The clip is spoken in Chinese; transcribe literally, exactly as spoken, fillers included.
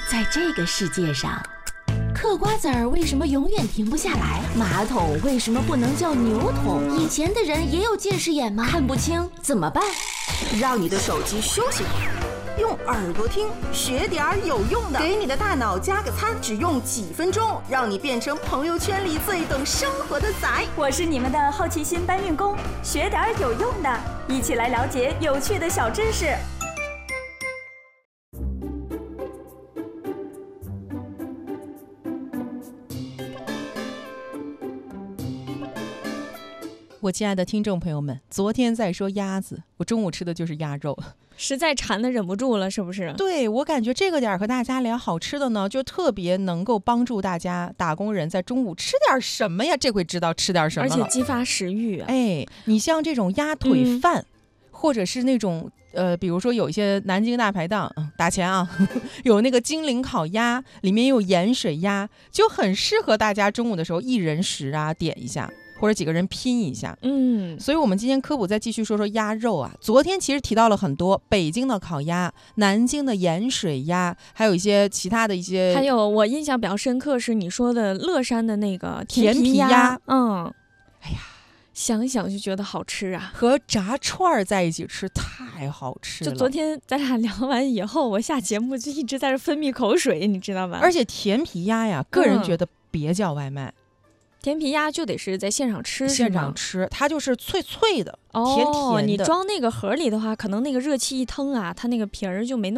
在这个世界上，嗑瓜子儿为什么永远停不下来？马桶为什么不能叫牛桶？以前的人也有近视眼吗？看不清怎么办？ 让你的手机休息会儿，用耳朵听，学点儿有用的，给你的大脑加个餐，只用几分钟，让你变成朋友圈里最懂生活的仔。 我是你们的好奇心搬运工，学点儿有用的，一起来了解有趣的小知识。 我亲爱的听众朋友们，昨天在说鸭子，我中午吃的就是鸭肉， 实在馋的忍不住了，是不是？ 对，我感觉这个点和大家聊好吃的呢，就特别能够帮助大家打工人在中午吃点什么呀，这回知道吃点什么了， 而且激发食欲啊。 哎，你像这种鸭腿饭、嗯、或者是那种呃，比如说有一些南京大排档、嗯、打钱啊，呵呵有那个金陵烤鸭，里面有盐水鸭，就很适合大家中午的时候一人食啊点一下，或者几个人拼一下。 嗯， 所以我们今天科普再继续说说鸭肉啊。昨天其实提到了很多，北京的烤鸭，南京的盐水鸭，还有一些其他的一些， 还有我印象比较深刻是你说的乐山的那个甜皮鸭。 皮鸭嗯， 哎呀， 想想就觉得好吃啊， 和炸串在一起吃太好吃了。 就昨天咱俩聊完以后，我下节目就一直在这分泌口水，你知道吧？ 而且甜皮鸭呀，个人觉得别叫外卖。嗯， 甜皮鸭就得是在现场吃， 现场吃，它就是脆脆的， 哦、 甜甜的。 你装那个盒里的话，可能那个热气一腾啊，它那个皮儿就没那么